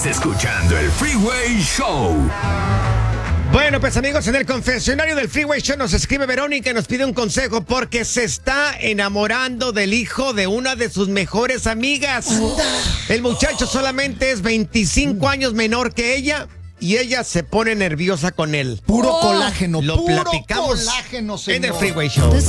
Escuchando el Freeway Show. Bueno, pues amigos, en el confesionario del Freeway Show nos escribe Verónica y nos pide un consejo porque se está enamorando del hijo de una de sus mejores amigas. El muchacho solamente es 25 años menor que ella y ella se pone nerviosa con él. Puro colágeno, Lo puro platicamos colágeno, señor. en el Freeway Show.